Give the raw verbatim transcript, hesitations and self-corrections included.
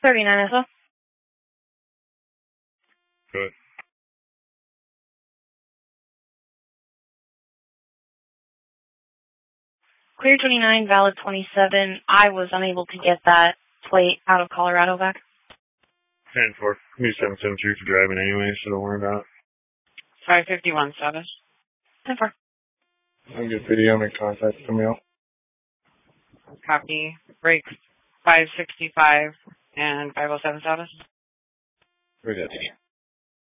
thirty-nine as well. Good. Clear twenty-nine, valid twenty-seven. I was unable to get that plate out of Colorado back. ten four. Me seven seven three for driving anyway, so don't worry about it. five fifty-one status. ten four. I'll get video, make contact with somebody else. Copy. Brakes five sixty-five and five oh seven status. We're good.